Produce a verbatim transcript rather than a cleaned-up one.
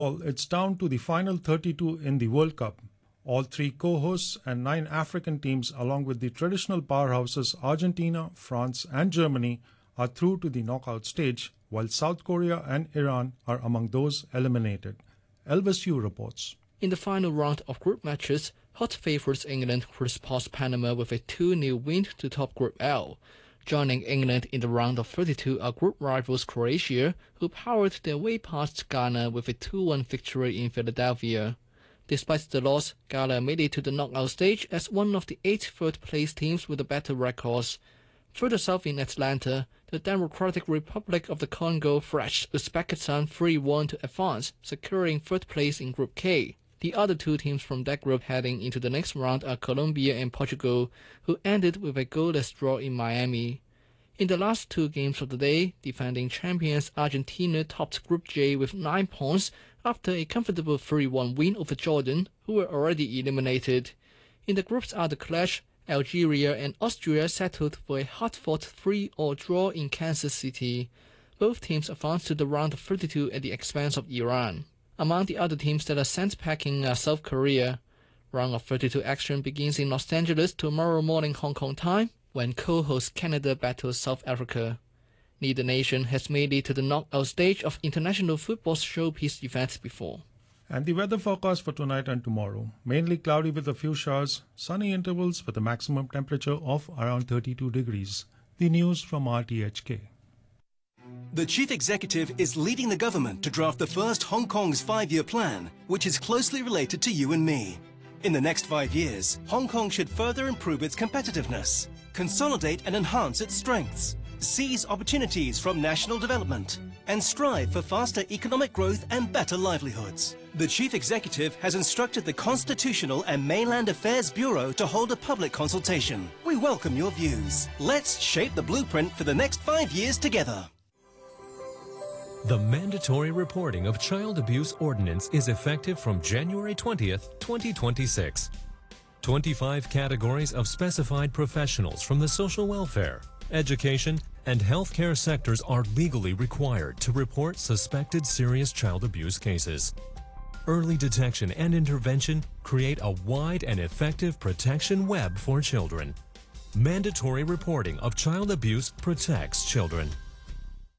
It's down to the final thirty-two in the World Cup. All three co-hosts and nine African teams, along with the traditional powerhouses Argentina, France and Germany, are through to the knockout stage, while South Korea and Iran are among those eliminated. Elvis Yu reports. In the final round of group matches, hot favourites England cruised past Panama with a two nil win to top Group L. Joining England in the round of thirty-two are group rivals Croatia, who powered their way past Ghana with a two one victory in Philadelphia. Despite the loss, Ghana made it to the knockout stage as one of the eight third-place teams with the better records. Further south in Atlanta, the Democratic Republic of the Congo thrashed Uzbekistan three one to advance, securing third place in Group K. The other two teams from that group heading into the next round are Colombia and Portugal, who ended with a goalless draw in Miami. In the last two games of the day, defending champions Argentina topped Group J with nine points after a comfortable three one win over Jordan, who were already eliminated. In the groups other clash, Algeria and Austria settled for a hard-fought three all draw in Kansas City. Both teams advanced to the round of thirty-two at the expense of Iran. Among the other teams that are sent packing are South Korea. Round of thirty-two action begins in Los Angeles tomorrow morning Hong Kong time, when co-host Canada battles South Africa. Neither nation has made it to the knockout stage of international football's showpiece events before. And the weather forecast for tonight and tomorrow. Mainly cloudy with a few showers, sunny intervals with a maximum temperature of around thirty-two degrees. The news from R T H K. The chief executive is leading the government to draft the first Hong Kong's five-year plan, which is closely related to you and me. In the next five years, Hong Kong should further improve its competitiveness, consolidate and enhance its strengths, seize opportunities from national development, and strive for faster economic growth and better livelihoods. The Chief Executive has instructed the Constitutional and Mainland Affairs Bureau to hold a public consultation. We welcome your views. Let's shape the blueprint for the next five years together. The mandatory reporting of child abuse ordinance is effective from January twentieth, twenty twenty-six. twenty-five categories of specified professionals from the social welfare, education, and healthcare sectors are legally required to report suspected serious child abuse cases. Early detection and intervention create a wide and effective protection web for children. Mandatory reporting of child abuse protects children.